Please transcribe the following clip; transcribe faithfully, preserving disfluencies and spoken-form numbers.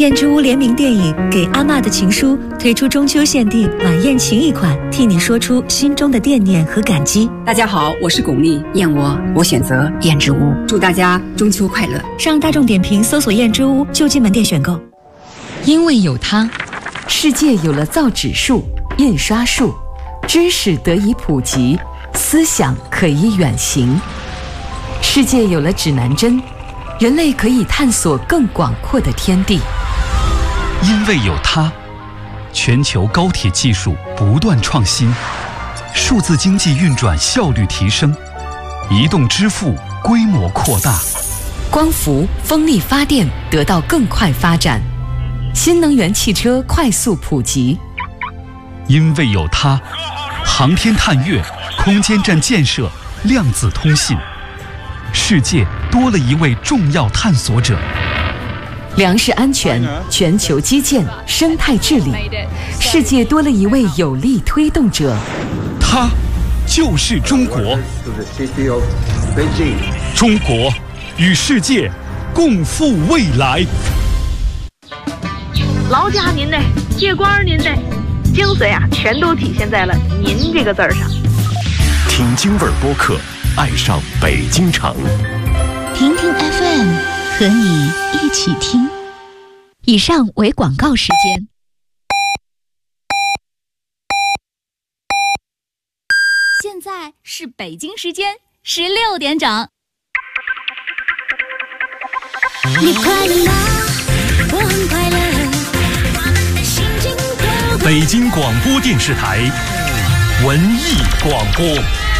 燕之屋联名电影《给阿嬷的情书》推出中秋限定晚宴情谊款，替你说出心中的惦念和感激。 大家好，我是巩俐，燕窝我选择燕之屋，祝大家中秋快乐。 上大众点评搜索燕之屋就近门店选购。 因为有它，世界有了造纸术、印刷术，知识得以普及，思想可以远行。世界有了指南针，人类可以探索更广阔的天地。 因为有它，全球高铁技术不断创新，数字经济运转效率提升，移动支付规模扩大， 光伏、风力发电得到更快发展，新能源汽车快速普及。 因为有它，航天探月、空间站建设、量子通信，世界多了一位重要探索者。 粮食安全、全球基建、生态治理，世界多了一位有力推动者。 它就是中国，中国与世界共赴未来。 劳驾您的，借光您的，精髓啊，全都体现在了“您”这个字儿上。 听京味儿播客，爱上北京城。 听听 F M， 和你一起听。以上为广告时间。 现在是北京时间十六点整。 你快乐吗？我很快乐。我们的心情都北京广播电视台文艺广播。